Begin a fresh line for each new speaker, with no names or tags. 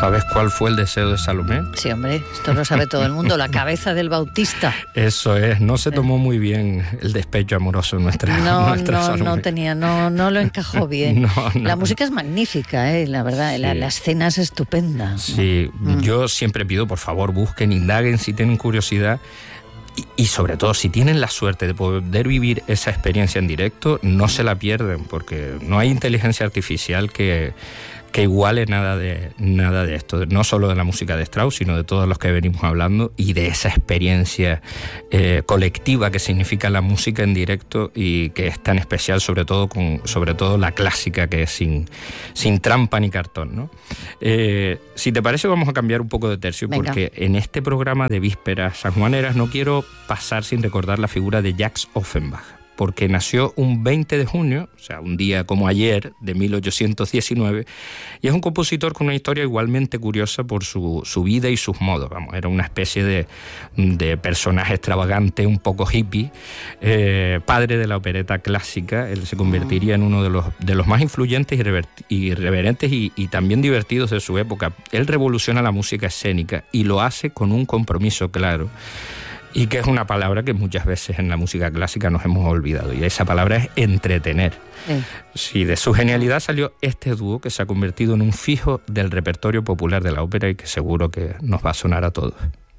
¿Sabes cuál fue el deseo de Salomé?
Sí, hombre, esto lo sabe todo el mundo, la cabeza del Bautista.
Eso es, no se tomó muy bien el despecho amoroso en nuestra Salomé.
No lo encajó bien. La música es magnífica, la verdad, sí. La escena es estupenda.
Sí, yo siempre pido, por favor, busquen, indaguen si tienen curiosidad. Y sobre todo, si tienen la suerte de poder vivir esa experiencia en directo, no se la pierden, porque no hay inteligencia artificial que iguale nada de esto, no solo de la música de Strauss, sino de todos los que venimos hablando, y de esa experiencia colectiva que significa la música en directo y que es tan especial, sobre todo la clásica, que es sin trampa ni cartón, ¿no? Si te parece, vamos a cambiar un poco de tercio. Venga. Porque en este programa de vísperas sanjuaneras no quiero pasar sin recordar la figura de Jacques Offenbach, porque nació un 20 de junio, o sea, un día como ayer, de 1819, y es un compositor con una historia igualmente curiosa por su vida y sus modos. Vamos, era una especie de personaje extravagante, un poco hippie, padre de la opereta clásica. Él se convertiría en uno de los más influyentes y irreverentes y también divertidos de su época. Él revoluciona la música escénica y lo hace con un compromiso claro, y que es una palabra que muchas veces en la música clásica nos hemos olvidado, y esa palabra es entretener. Sí, de su genialidad salió este dúo que se ha convertido en un fijo del repertorio popular de la ópera y que seguro que nos va a sonar a todos.